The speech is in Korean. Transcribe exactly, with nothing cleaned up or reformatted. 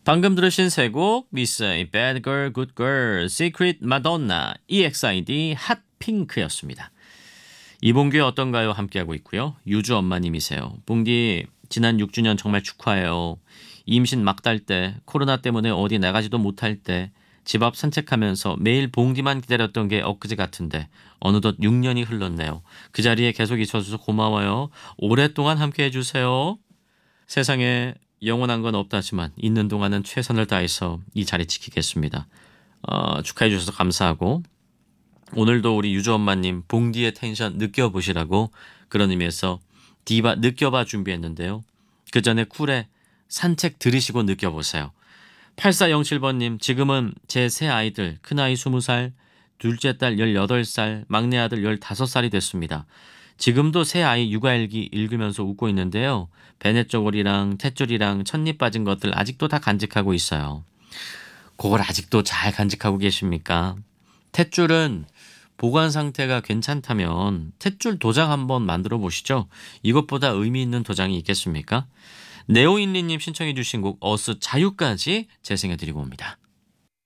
방금 들으신 세 곡 미스의 Bad Girl, Good Girl, Secret Madonna, 이엑스아이디, 핫핑크였습니다. 이봉규의 어떤가요? 함께하고 있고요. 유주 엄마님이세요. 봉디 지난 육 주년 정말 축하해요. 임신 막달 때 코로나 때문에 어디 나가지도 못할 때 집 앞 산책하면서 매일 봉디만 기다렸던 게 엊그제 같은데 어느덧 육 년이 흘렀네요. 그 자리에 계속 있어줘서 고마워요. 오랫동안 함께해 주세요. 세상에 영원한 건 없다지만 있는 동안은 최선을 다해서 이 자리 지키겠습니다. 어, 축하해 주셔서 감사하고 오늘도 우리 유주 엄마님 봉디의 텐션 느껴보시라고 그런 의미에서 디바 느껴봐 준비했는데요. 그 전에 쿨에 산책 들으시고 느껴보세요. 팔사영칠 번님 지금은 제 새 아이들 큰아이 스무 살, 둘째 딸 열여덟 살, 막내 아들 열다섯 살이 됐습니다. 지금도 새 아이 육아일기 읽으면서 웃고 있는데요. 베넷저고리랑 탯줄이랑 첫입 빠진 것들 아직도 다 간직하고 있어요. 그걸 아직도 잘 간직하고 계십니까? 탯줄은 보관 상태가 괜찮다면 탯줄 도장 한번 만들어 보시죠. 이것보다 의미 있는 도장이 있겠습니까? 네오인리님 신청해 주신 곡 어스 자유까지 재생해 드리고 옵니다.